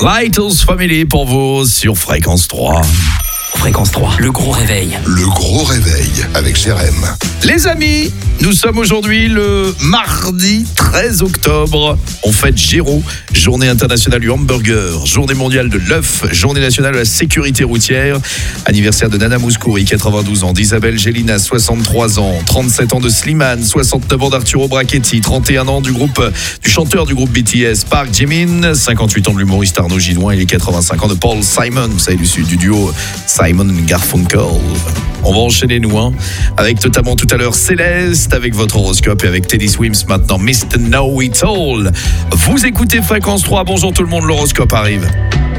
Lighthouse Family pour vous sur Fréquence 3. Fréquence 3, le gros réveil. Le gros réveil avec Jérém. Les amis, nous sommes aujourd'hui le mardi 13 octobre. On fête Géraud, journée internationale du hamburger, journée mondiale de l'œuf, journée nationale de la sécurité routière, anniversaire de Nana Mouskouri, 92 ans, d'Isabelle Gélina, 63 ans, 37 ans de Slimane, 69 ans d'Arturo Brachetti, 31 ans du chanteur du groupe BTS, Park Jimin, 58 ans de l'humoriste Arnaud Gidouin et 85 ans de Paul Simon, vous savez, du duo Simon & Garfunkel. On va enchaîner nous, avec notamment tout à l'heure Céleste, avec votre horoscope et avec Teddy Swims maintenant, Mr. Know It All. Vous écoutez Fréquence 3, bonjour tout le monde, l'horoscope arrive.